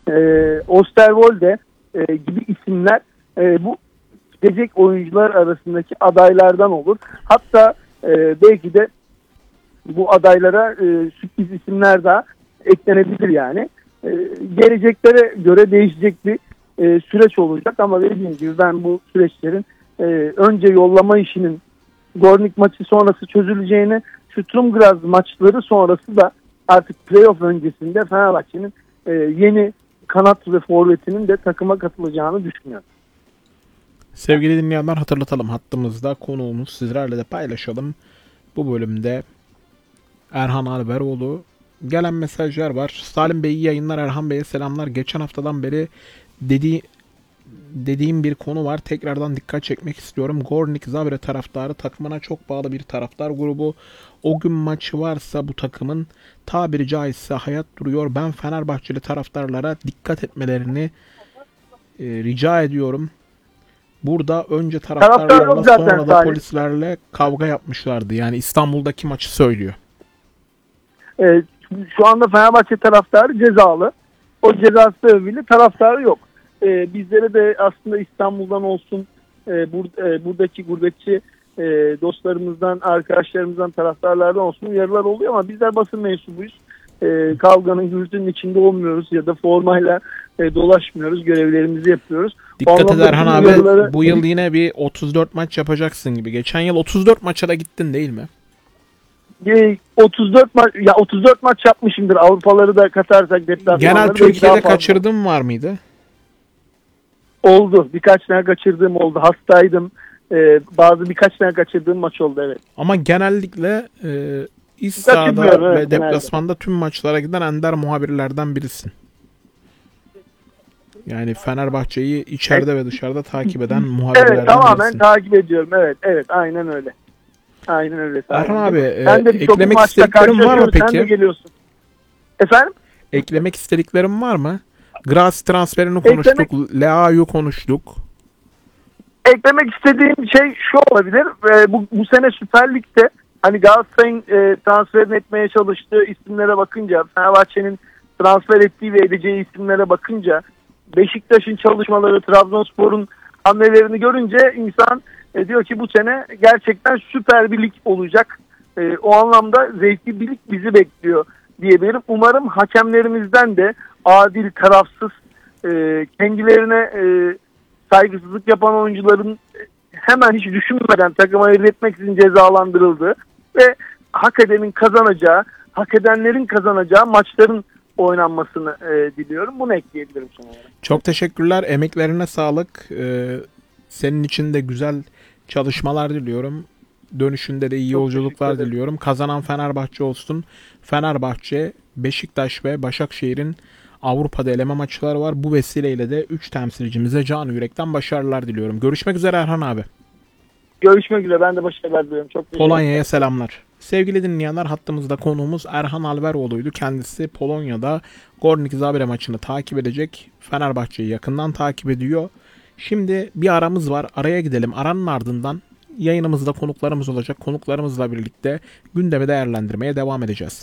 Osterwolde gibi isimler bu gidecek oyuncular arasındaki adaylardan olur. Hatta belki de bu adaylara sürpriz isimler daha eklenebilir yani. Geleceklere göre değişecek bir süreç olacak ama dediğim gibi ben bu süreçlerin önce yollama işinin Gornik maçı sonrası çözüleceğini, Sturm Graz maçları sonrası da artık playoff öncesinde Fenerbahçe'nin yeni kanat ve forvetinin de takıma katılacağını düşünüyorum. Sevgili dinleyenler, hatırlatalım, hattımızda konuğumuz, sizlerle de paylaşalım. Bu bölümde Erhan Alberoğlu. Gelen mesajlar var. Salim Bey iyi yayınlar, Erhan Bey'e selamlar. Geçen haftadan beri dediğim bir konu var. Tekrardan dikkat çekmek istiyorum. Gornik Zabre taraftarı takımına çok bağlı bir taraftar grubu. O gün maçı varsa bu takımın tabiri caizse hayat duruyor. Ben Fenerbahçeli taraftarlara dikkat etmelerini rica ediyorum. Burada önce taraftarlarla sonra da polislerle kavga yapmışlardı. Yani İstanbul'daki maçı söylüyor. Şu anda Fenerbahçe taraftarı cezalı. O cezası sebebiyle taraftarı yok. Bizlere de aslında İstanbul'dan olsun, buradaki gurbetçi dostlarımızdan, arkadaşlarımızdan, taraftarlardan olsun uyarılar oluyor ama bizler basın mensubuyuz. Kavganın, gürültünün içinde olmuyoruz ya da formayla dolaşmıyoruz. Görevlerimizi yapıyoruz. Dikkat et Erhan abi, bu yıl yine bir 34 maç yapacaksın gibi. Geçen yıl 34 maça da gittin değil mi? 34 maç yapmışımdır. Avrupaları da katarsak deplasmanları. Genel Türkiye'de kaçırdığın var mıydı? Oldu. Birkaç tane kaçırdığım oldu. Hastaydım. Birkaç tane kaçırdığım maç oldu, evet. Ama genellikle iç sahada ve deplasmanda tüm maçlara giden ender muhabirlerden birisin. Yani Fenerbahçe'yi içeride ve dışarıda takip eden muhabirlerden birisin. Evet, tamamen takip ediyorum. Evet, aynen öyle. Aynen öyle. Erhan abi, eklemek istediklerin var mı peki? Sen de geliyorsun. Efendim? Eklemek istediklerin var mı? Graz transferini konuştuk. Leao'yu konuştuk. Eklemek istediğim şey şu olabilir. Bu sene Süper Lig'de hani Galatasaray'ın transfer etmeye çalıştığı isimlere bakınca, Fenerbahçe'nin transfer ettiği ve edeceği isimlere bakınca, Beşiktaş'ın çalışmaları, Trabzonspor'un hamlelerini görünce insan diyor ki bu sene gerçekten süper bir lig olacak. O anlamda zevkli bir lig bizi bekliyor diyebilirim. Umarım hakemlerimizden de adil, tarafsız, kendilerine saygısızlık yapan oyuncuların hemen hiç düşünmeden takıma iletmek için cezalandırıldığı ve hak edenin kazanacağı, hak edenlerin kazanacağı maçların oynanmasını diliyorum. Bunu ekleyebilirim sonra. Çok teşekkürler. Emeklerine sağlık. Senin için de güzel çalışmalar diliyorum. Dönüşünde de iyi yolculuklar diliyorum. Kazanan Fenerbahçe olsun. Fenerbahçe, Beşiktaş ve Başakşehir'in Avrupa'da eleme maçları var. Bu vesileyle de 3 temsilcimize canı yürekten başarılar diliyorum. Görüşmek üzere Erhan abi. Görüşmek üzere. Ben de başarılar diliyorum. Çok teşekkür ederim. Polonya'ya selamlar. Sevgili dinleyenler, hattımızda konuğumuz Erhan Alberoğlu'ydu. Kendisi Polonya'da Gornik Zabre maçını takip edecek. Fenerbahçe'yi yakından takip ediyor. Şimdi bir aramız var. Araya gidelim. Aranın ardından yayınımızda konuklarımız olacak. Konuklarımızla birlikte gündemi değerlendirmeye devam edeceğiz.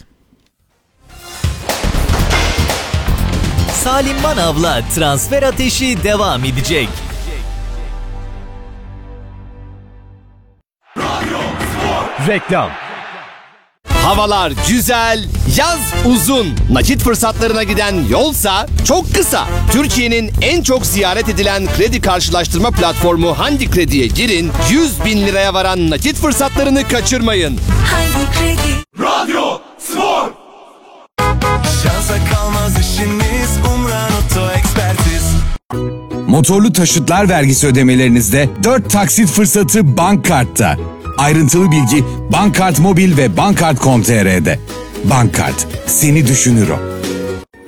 Salim Manav'la transfer ateşi devam edecek. Reklam. Havalar güzel, yaz uzun. Nakit fırsatlarına giden yolsa çok kısa. Türkiye'nin en çok ziyaret edilen kredi karşılaştırma platformu Handi Kredi'ye girin. 100.000 liraya varan nakit fırsatlarını kaçırmayın. Handi Kredi. Radyo Spor. Şansa kalmaz işiniz, Umran Oto Ekspertiz. Motorlu taşıtlar vergisi ödemelerinizde 4 taksit fırsatı Bankkart'ta. Ayrıntılı bilgi Bankkart Mobil ve Bankkart.com.tr'de. Bankkart, seni düşünür o.